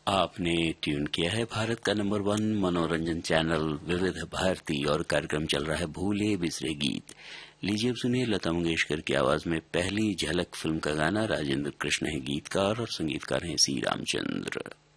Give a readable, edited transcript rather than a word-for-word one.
आपने ट्यून किया है भारत का नंबर 1 मनोरंजन चैनल विविध भारती और कार्यक्रम चल रहा है भूले बिसरे गीत। लीजिए अब सुनिए लता मंगेशकर की आवाज में पहली झलक फिल्म का गाना। राजेंद्र कृष्ण है गीतकार और संगीतकार हैं सी रामचंद्र।